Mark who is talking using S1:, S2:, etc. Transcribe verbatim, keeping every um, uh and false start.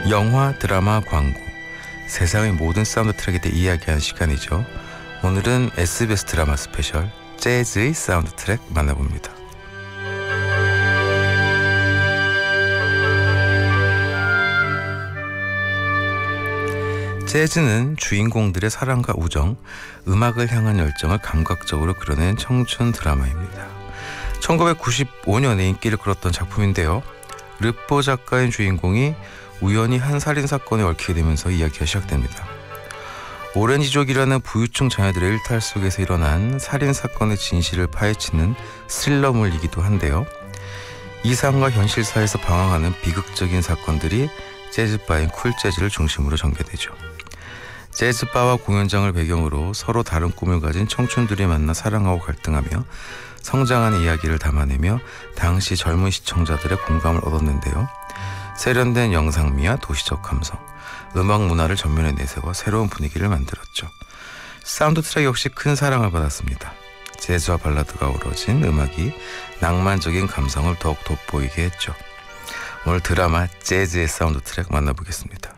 S1: 영화, 드라마, 광고, 세상의 모든 사운드 트랙에 대해 이야기하는 시간이죠. 오늘은 에스비에스 드라마 스페셜 재즈의 사운드 트랙 만나봅니다. 재즈는 주인공들의 사랑과 우정, 음악을 향한 열정을 감각적으로 그려낸 청춘 드라마입니다. 천구백구십오 년에 인기를 끌었던 작품인데요. 르포 작가인 주인공이 우연히 한 살인사건에 얽히게 되면서 이야기가 시작됩니다. 오렌지족이라는 부유층 자녀들의 일탈 속에서 일어난 살인사건의 진실을 파헤치는 스릴러물이기도 한데요. 이상과 현실사에서 방황하는 비극적인 사건들이 재즈바인 쿨재즈를 중심으로 전개되죠. 재즈바와 공연장을 배경으로 서로 다른 꿈을 가진 청춘들이 만나 사랑하고 갈등하며 성장하는 이야기를 담아내며 당시 젊은 시청자들의 공감을 얻었는데요. 세련된 영상미와 도시적 감성, 음악 문화를 전면에 내세워 새로운 분위기를 만들었죠. 사운드 트랙 역시 큰 사랑을 받았습니다. 재즈와 발라드가 어우러진 음악이 낭만적인 감성을 더욱 돋보이게 했죠. 오늘 드라마 재즈의 사운드 트랙 만나보겠습니다.